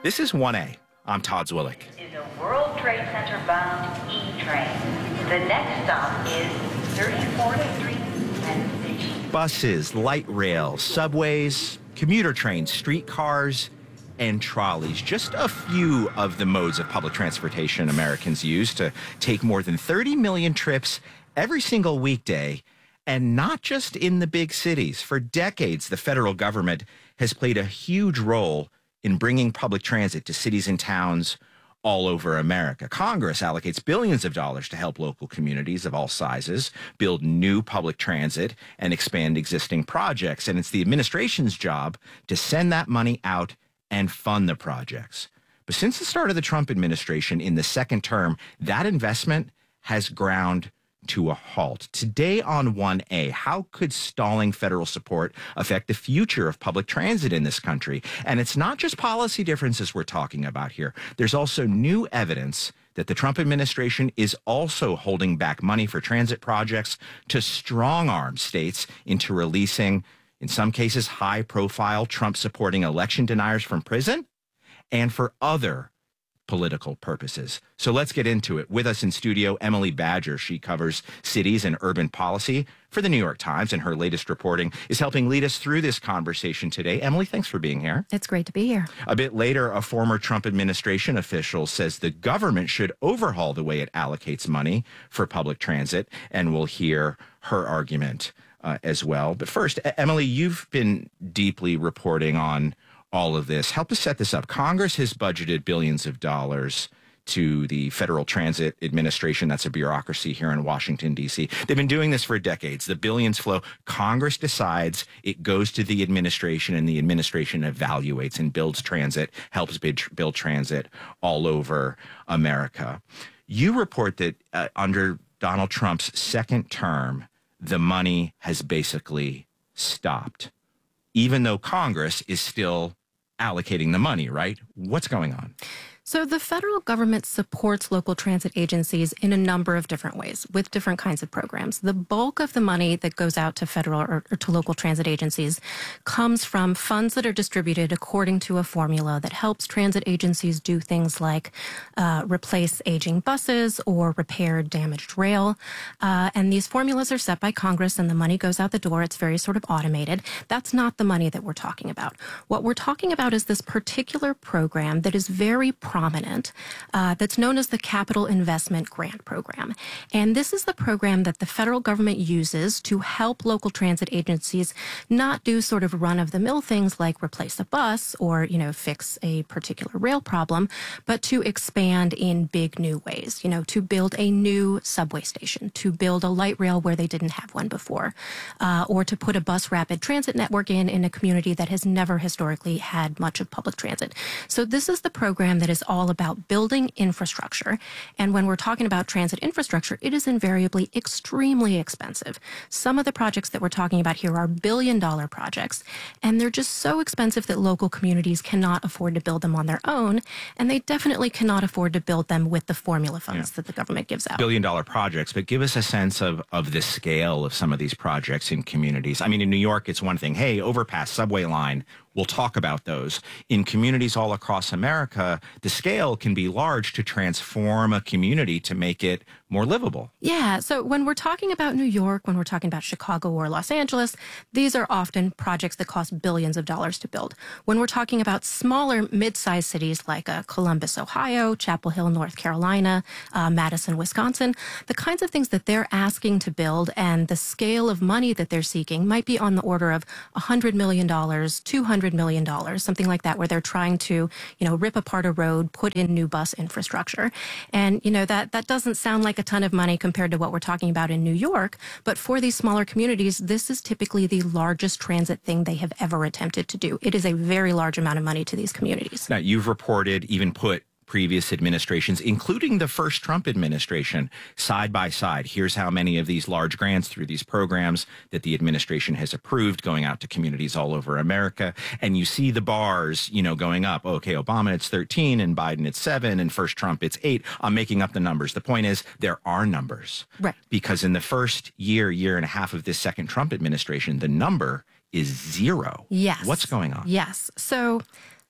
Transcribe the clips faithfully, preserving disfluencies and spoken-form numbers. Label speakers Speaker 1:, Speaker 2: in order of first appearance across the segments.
Speaker 1: This is one A. I'm Todd Zwillich.
Speaker 2: Is a World Trade Center bound E-train. The next stop is thirty-fourth Street Penn Station.
Speaker 1: Buses, light rail, subways, commuter trains, streetcars, and trolleys. Just a few of the modes of public transportation Americans use to take more than thirty million trips every single weekday, and not just in the big cities. For decades, the federal government has played a huge role in bringing public transit to cities and towns all over America. Congress allocates billions of dollars to help local communities of all sizes build new public transit and expand existing projects. And it's the administration's job to send that money out and fund the projects. But since the start of the Trump administration in the second term, that investment has ground to a halt. Today on one A, how could stalling federal support affect the future of public transit in this country? And it's not just policy differences we're talking about here. There's also new evidence that the Trump administration is also holding back money for transit projects to strong-arm states into releasing, in some cases, high-profile Trump-supporting election deniers from prison, and for other political purposes. So let's get into it. With us in studio, Emily Badger. She covers cities and urban policy for the New York Times, and her latest reporting is helping lead us through this conversation today. Emily, thanks for being here.
Speaker 3: It's great to be here.
Speaker 1: A bit later, a former Trump administration official says the government should overhaul the way it allocates money for public transit, and we'll hear her argument uh, as well. But first, Emily, you've been deeply reporting on all of this. Help us set this up. Congress has budgeted billions of dollars to the Federal Transit Administration. That's a bureaucracy here in Washington, D C. They've been doing this for decades. The billions flow. Congress decides, it goes to the administration, and the administration evaluates and builds transit, helps build transit all over America. You report that uh, under Donald Trump's second term, the money has basically stopped, even though Congress is still allocating the money, right? What's going on?
Speaker 3: So the federal government supports local transit agencies in a number of different ways with different kinds of programs. The bulk of the money that goes out to federal or, or to local transit agencies comes from funds that are distributed according to a formula that helps transit agencies do things like uh, replace aging buses or repair damaged rail. Uh, and these formulas are set by Congress, and the money goes out the door. It's very sort of automated. That's not the money that we're talking about. What we're talking about is this particular program that is very prominent, uh, that's known as the Capital Investment Grant Program. And this is the program that the federal government uses to help local transit agencies not do sort of run-of-the-mill things like replace a bus or, you know, fix a particular rail problem, but to expand in big new ways, you know, to build a new subway station, to build a light rail where they didn't have one before, uh, or to put a bus rapid transit network in in a community that has never historically had much of public transit. So this is the program that is all about building infrastructure. And when we're talking about transit infrastructure, it is invariably extremely expensive. Some of the projects that we're talking about here are billion dollar projects, and they're just so expensive that local communities cannot afford to build them on their own. And they definitely cannot afford to build them with the formula funds yeah. that the government gives out.
Speaker 1: Billion dollar projects, but give us a sense of, of the scale of some of these projects in communities. I mean, in New York, it's one thing. Hey, overpass, subway line. We'll talk about those. In communities all across America, the scale can be large to transform a community to make it more livable.
Speaker 3: Yeah, so when we're talking about New York, when we're talking about Chicago or Los Angeles, these are often projects that cost billions of dollars to build. When we're talking about smaller, mid-sized cities like uh, Columbus, Ohio, Chapel Hill, North Carolina, uh, Madison, Wisconsin, the kinds of things that they're asking to build and the scale of money that they're seeking might be on the order of one hundred million dollars, two hundred million dollars, something like that, where they're trying to, you know, rip apart a road, put in new bus infrastructure. And, you know, that, that doesn't sound like a ton of money compared to what we're talking about in New York. But for these smaller communities, this is typically the largest transit thing they have ever attempted to do. It is a very large amount of money to these communities.
Speaker 1: Now, you've reported, even put previous administrations, including the first Trump administration, side by side. Here's how many of these large grants through these programs that the administration has approved going out to communities all over America. And you see the bars, you know, going up. Okay, Obama, it's thirteen, and Biden, it's seven, and first Trump, it's eight. I'm making up the numbers. The point is, there are numbers.
Speaker 3: Right.
Speaker 1: Because in the first year, year and a half of this second Trump administration, the number is zero.
Speaker 3: Yes.
Speaker 1: What's going on?
Speaker 3: Yes. So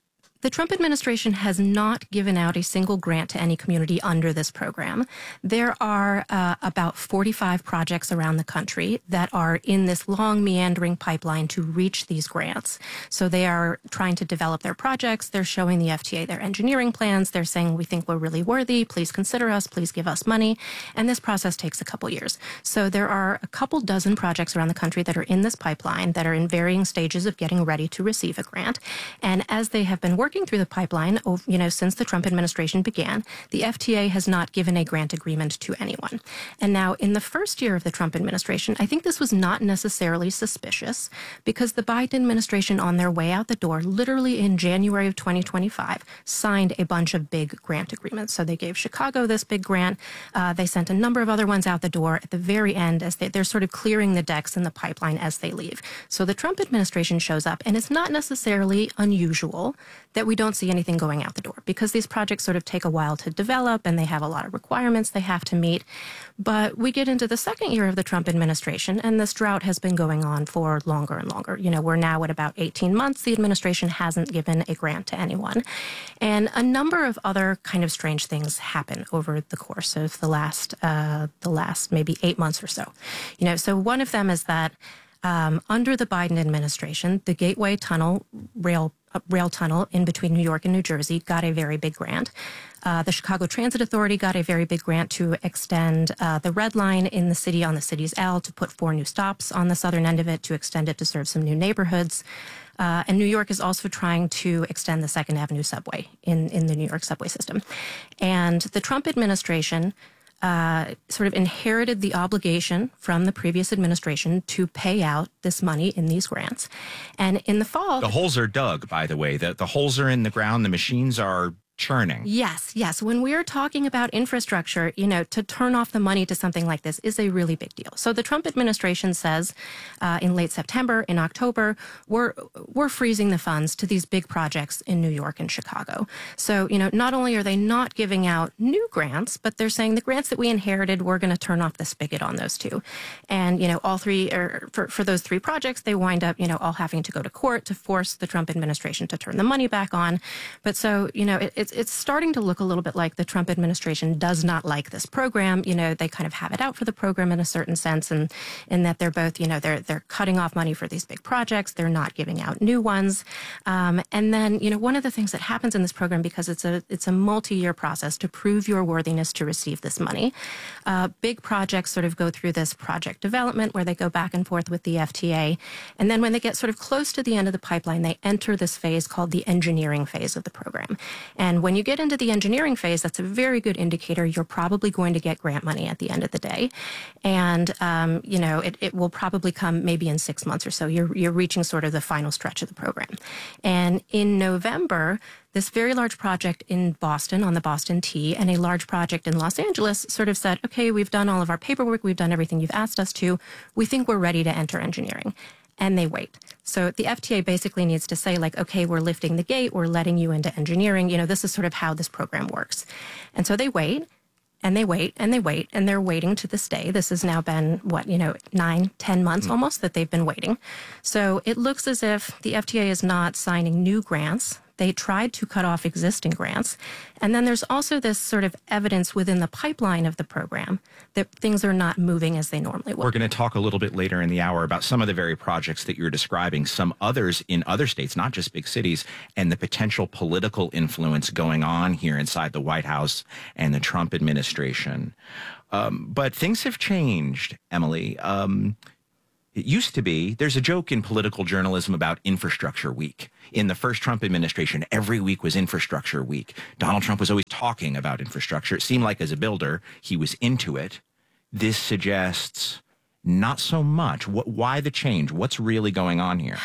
Speaker 3: The Trump administration has not given out a single grant to any community under this program. There are uh, about forty-five projects around the country that are in this long meandering pipeline to reach these grants. So they are trying to develop their projects. They're showing the F T A their engineering plans. They're saying, we think we're really worthy. Please consider us. Please give us money. And this process takes a couple years. So there are a couple dozen projects around the country that are in this pipeline that are in varying stages of getting ready to receive a grant. And as they have been working through the pipeline, you know, since the Trump administration began, the F T A has not given a grant agreement to anyone. And now in the first year of the Trump administration, I think this was not necessarily suspicious because the Biden administration on their way out the door, literally in January of twenty twenty-five, signed a bunch of big grant agreements. So they gave Chicago this big grant. Uh, they sent a number of other ones out the door at the very end as they, they're sort of clearing the decks in the pipeline as they leave. So the Trump administration shows up, and it's not necessarily unusual that we don't see anything going out the door because these projects sort of take a while to develop and they have a lot of requirements they have to meet. But we get into the second year of the Trump administration, and this drought has been going on for longer and longer. You know, we're now at about eighteen months. The administration hasn't given a grant to anyone. And a number of other kind of strange things happen over the course of the last, uh, the last maybe eight months or so. You know, so one of them is that um, under the Biden administration, the Gateway Tunnel rail rail tunnel in between New York and New Jersey got a very big grant. Uh, the Chicago Transit Authority got a very big grant to extend uh, the Red Line in the city on the city's L, to put four new stops on the southern end of it, to extend it to serve some new neighborhoods. Uh, and New York is also trying to extend the Second Avenue subway in, in the New York subway system. And the Trump administration Uh, sort of inherited the obligation from the previous administration to pay out this money in these grants. And in the fall...
Speaker 1: The holes are dug, by the way. The, the holes are in the ground. The machines are churning.
Speaker 3: Yes, yes. When we're talking about infrastructure, you know, to turn off the money to something like this is a really big deal. So the Trump administration says uh, in late September, in October, we're we're freezing the funds to these big projects in New York and Chicago. So, you know, not only are they not giving out new grants, but they're saying the grants that we inherited, we're going to turn off the spigot on those two. And, you know, all three, or for, for those three projects, they wind up, you know, all having to go to court to force the Trump administration to turn the money back on. But so, you know, it, it's it's starting to look a little bit like the Trump administration does not like this program. You know, they kind of have it out for the program in a certain sense, and in that they're both, you know, they're they're cutting off money for these big projects. They're not giving out new ones. Um, and then, you know, one of the things that happens in this program, because it's a it's a multi-year process to prove your worthiness to receive this money. Uh, big projects sort of go through this project development where they go back and forth with the F T A. And then when they get sort of close to the end of the pipeline, they enter this phase called the engineering phase of the program. And when you get into the engineering phase, that's a very good indicator you're probably going to get grant money at the end of the day. And, um, you know, it, it will probably come maybe in six months or so. You're, you're reaching sort of the final stretch of the program. And in November, this very large project in Boston on the Boston T and a large project in Los Angeles sort of said, okay, we've done all of our paperwork. We've done everything you've asked us to. We think we're ready to enter engineering. And they wait. So the F T A basically needs to say, like, okay, we're lifting the gate. We're letting you into engineering. You know, this is sort of how this program works. And so they wait. And they wait, and they wait, and they're waiting to this day. This has now been, what, you know, nine, ten months almost that they've been waiting. So it looks as if the F T A is not signing new grants. They tried to cut off existing grants. And then there's also this sort of evidence within the pipeline of the program that things are not moving as they normally would.
Speaker 1: We're going to talk a little bit later in the hour about some of the very projects that you're describing, some others in other states, not just big cities, and the potential political influence going on here inside the White House and the Trump administration. Um, but things have changed, Emily. Um, It used to be, there's a joke in political journalism about Infrastructure Week. In the first Trump administration, every week was Infrastructure Week. Donald Trump was always talking about infrastructure. It seemed like as a builder, he was into it. This suggests not so much. What, why the change? What's really going on here?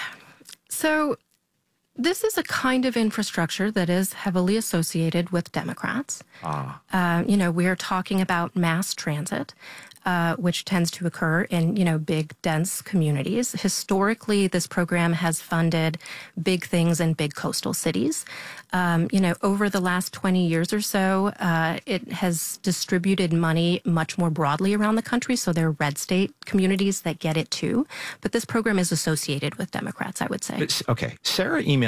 Speaker 3: So this is a kind of infrastructure that is heavily associated with Democrats.
Speaker 1: Ah.
Speaker 3: Uh, you know, we're talking about mass transit. Uh, which tends to occur in, you know, big, dense communities. Historically, this program has funded big things in big coastal cities. Um, you know, over the last twenty years or so, uh, it has distributed money much more broadly around the country. So there are red state communities that get it too. But this program is associated with Democrats, I would say.
Speaker 1: Okay. Sarah emailed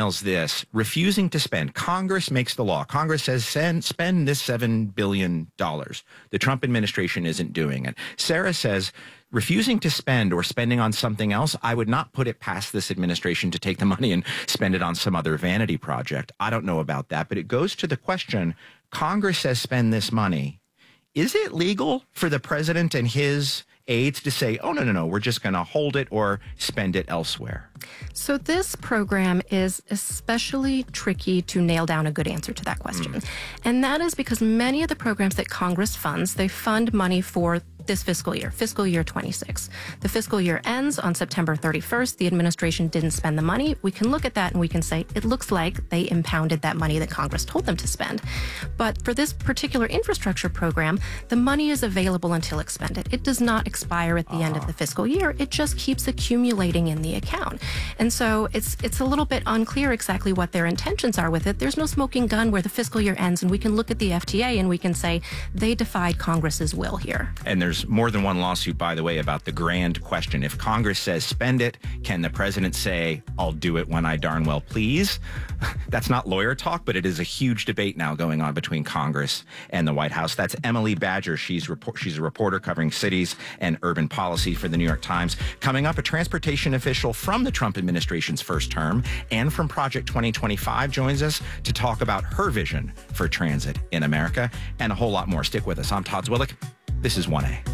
Speaker 1: nails this. Refusing to spend. Congress makes the law. Congress says send, spend this seven billion dollars. The Trump administration isn't doing it. Sarah says refusing to spend or spending on something else, I would not put it past this administration to take the money and spend it on some other vanity project. I don't know about that, but it goes to the question, Congress says spend this money. Is it legal for the president and his aides to say, oh, no, no, no, we're just going to hold it or spend it elsewhere?
Speaker 3: So this program is especially tricky to nail down a good answer to that question. Mm. And that is because many of the programs that Congress funds, they fund money for this fiscal year, fiscal year twenty-six. The fiscal year ends on September thirty-first. The administration didn't spend the money. We can look at that and we can say it looks like they impounded that money that Congress told them to spend. But for this particular infrastructure program, the money is available until expended. It does not expire at the uh-huh. end of the fiscal year. It just keeps accumulating in the account. And so it's it's a little bit unclear exactly what their intentions are with it. There's no smoking gun where the fiscal year ends and we can look at the F T A and we can say they defied Congress's will here.
Speaker 1: And there's more than one lawsuit, by the way, about the grand question. If Congress says spend it, can the president say, I'll do it when I darn well please? That's not lawyer talk, but it is a huge debate now going on between Congress and the White House. That's Emily Badger. She's, report- she's a reporter covering cities and urban policy for the New York Times. Coming up, a transportation official from the Trump administration's first term and from Project twenty twenty-five joins us to talk about her vision for transit in America and a whole lot more. Stick with us. I'm Todd Zwillich. This is one A.